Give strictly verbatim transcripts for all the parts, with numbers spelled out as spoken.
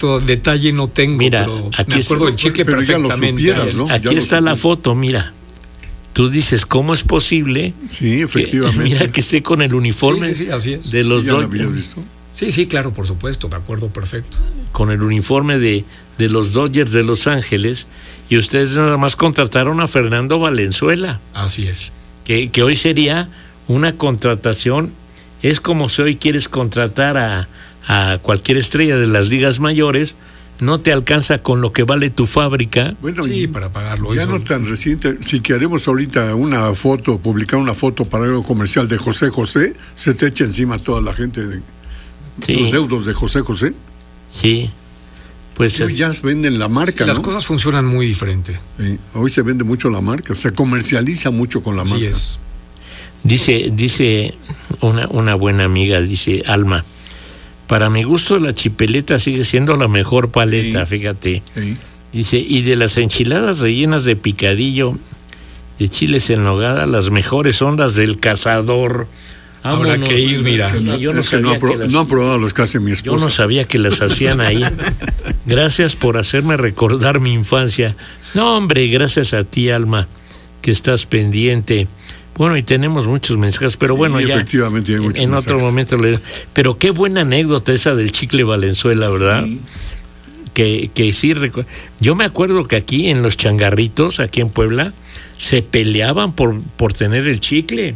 dato, detalle no tengo, mira, pero aquí me acuerdo del chicle pero ya lo perfectamente. supieras, ¿no? Aquí Ya está lo la foto, mira. Tú dices, ¿cómo es posible? Sí, efectivamente. Que, mira que esté con el uniforme Sí, sí, sí, así es. de los ¿Ya lo dos. habías visto? Sí, sí, claro, por supuesto, me acuerdo perfecto. Con el uniforme de, de los Dodgers de Los Ángeles, y ustedes nada más contrataron a Fernando Valenzuela, Así es. que, que hoy sería una contratación. Es como si hoy quieres contratar a, a cualquier estrella de las ligas mayores, no te alcanza con lo que vale tu fábrica. Bueno, Sí, y para pagarlo. ya eso. no tan reciente. Si queremos ahorita una foto, publicar una foto para algo comercial de José José, se te echa encima toda la gente de Sí, los deudos de José José. sí. Pues Hoy ya venden la marca, Las ¿no? cosas funcionan muy diferente. Sí, hoy se vende mucho la marca, se comercializa mucho con la Así marca. es. dice, dice una, una buena amiga, dice Alma, para mi gusto la chipeleta sigue siendo la mejor paleta, Sí. fíjate. Sí. Dice, y de las enchiladas rellenas de picadillo, de chiles en nogada, las mejores son las del Cazador. Habrá Vámonos. que ir, mira. Yo, yo no es que no sabía ha, pro- que las- no ha probado las que hace mi yo esposa. no sabía que las hacían ahí. Gracias por hacerme recordar mi infancia. No, hombre, gracias a ti, Alma, que estás pendiente. Bueno, y tenemos muchos mensajes, pero Sí, bueno, ya efectivamente hay en, muchos en otro mensajes. momento le... Pero qué buena anécdota esa del chicle Valenzuela, ¿verdad? Sí. Que, que sí, recu- yo me acuerdo que aquí en los changarritos, aquí en Puebla, se peleaban por, por tener el chicle,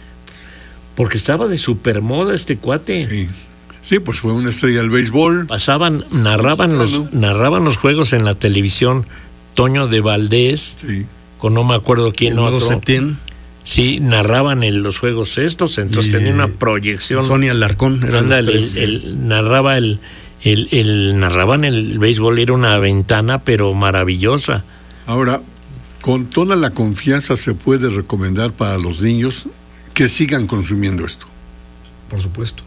porque estaba de supermoda este cuate. Sí. Sí, pues fue una estrella del béisbol. Pasaban, narraban los, Claro. narraban los juegos en la televisión, Toño de Valdés, Sí. con no me acuerdo quién Modo otro. Septién, Sí, narraban en los juegos estos, entonces Y, tenía una eh, proyección. Sonia Alarcón, eran los Ándale, tres. el, el- narraba el, el, el narraban el béisbol, era una ventana pero maravillosa. Ahora, con toda la confianza se puede recomendar para los niños que sigan consumiendo esto. Por supuesto.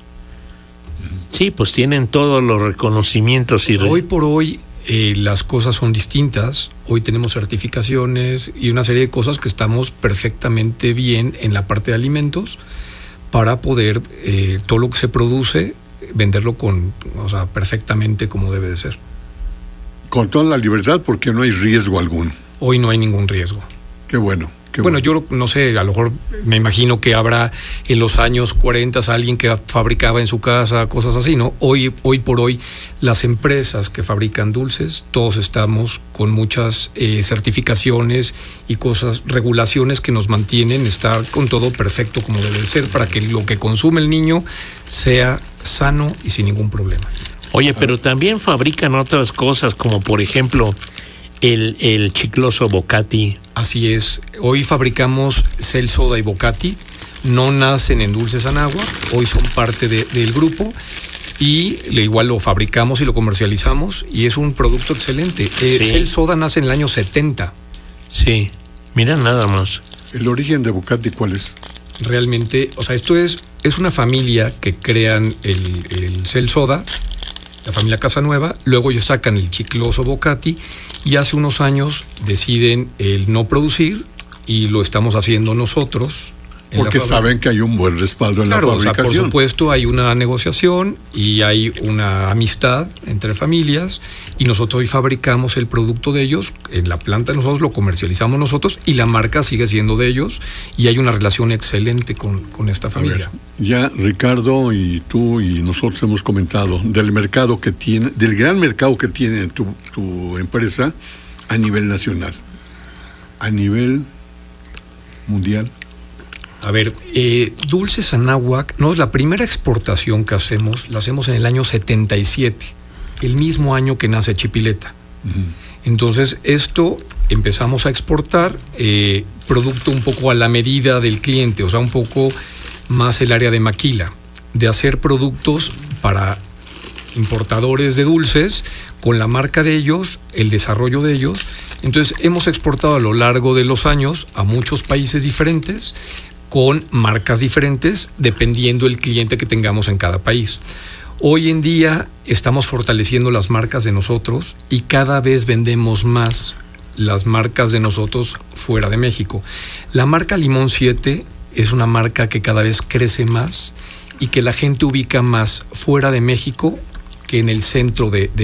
Sí, pues tienen todos los reconocimientos y re- Hoy por hoy eh, las cosas son distintas. Hoy tenemos certificaciones y una serie de cosas que estamos perfectamente bien en la parte de alimentos para poder eh, todo lo que se produce venderlo con, o sea, perfectamente como debe de ser. Con toda la libertad porque no hay riesgo alguno. Hoy no hay ningún riesgo. Qué bueno. Qué Bueno, yo no sé, a lo mejor me imagino que habrá en los años cuarenta alguien que fabricaba en su casa cosas así, ¿no? Hoy, hoy por hoy, las empresas que fabrican dulces, todos estamos con muchas eh, certificaciones y cosas, regulaciones que nos mantienen estar con todo perfecto como debe de ser para que lo que consume el niño sea sano y sin ningún problema. Oye, pero también fabrican otras cosas, como por ejemplo el, el chicloso Bocati. Así es. Hoy fabricamos Cel Soda y Bocati. No nacen en Dulces Anáhuac. Hoy son parte de, del grupo. Y le, igual lo fabricamos y lo comercializamos. Y es un producto excelente. Eh, Sí. Cel Soda nace en el año setenta. Sí, mira nada más. ¿El origen de Bocati cuál es? Realmente, o sea, esto es, es una familia que crean el, el Cel Soda, la familia Casanueva. Luego ellos sacan el chicloso Bocati. Y hace unos años deciden el no producir. Y lo estamos haciendo nosotros. en la Porque fábrica. saben que hay un buen respaldo en Claro, la o sea, fabricación. por supuesto hay una negociación y hay una amistad entre familias y nosotros hoy fabricamos el producto de ellos, en la planta nosotros lo comercializamos nosotros y la marca sigue siendo de ellos y hay una relación excelente con, con esta A familia. ver, ya Ricardo y tú y nosotros hemos comentado del mercado que tiene, del gran mercado que tiene tu, tu empresa a nivel nacional, a nivel mundial. A ver, eh, Dulces Anáhuac, no, la primera exportación que hacemos, la hacemos en el año setenta y siete, el mismo año que nace Chipileta. Uh-huh. Entonces, esto empezamos a exportar, eh, producto un poco a la medida del cliente, o sea, un poco más el área de maquila, de hacer productos para importadores de dulces, con la marca de ellos, el desarrollo de ellos. Entonces, hemos exportado a lo largo de los años a muchos países diferentes, con marcas diferentes, dependiendo el cliente que tengamos en cada país. Hoy en día estamos fortaleciendo las marcas de nosotros y cada vez vendemos más las marcas de nosotros fuera de México. La marca Limón siete es una marca que cada vez crece más y que la gente ubica más fuera de México que en el centro de, de